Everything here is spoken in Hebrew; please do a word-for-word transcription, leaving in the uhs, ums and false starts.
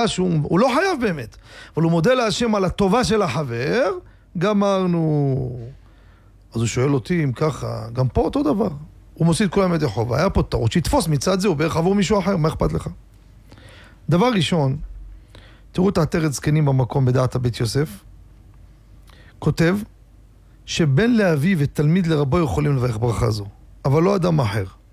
נראה שהוא לא חייב באמת, אבל הוא מודה להשם על הטובה של החבר, גמרנו. אז הוא שואל אותי אם ככה, גם פה אותו דבר. הוא מוציא את כל ימי חובה, היה פה טעות, שיתפוס מצד זה, הוא בערך עבור מישהו אחר, מה אכפת לך? דבר ראשון, תראו את העטרת זקנים במקום בדעת הבית יוסף, כותב שבן לאבי ותלמיד לרבו יכולים לברך ברכה זו, אבל לא אדם אחר.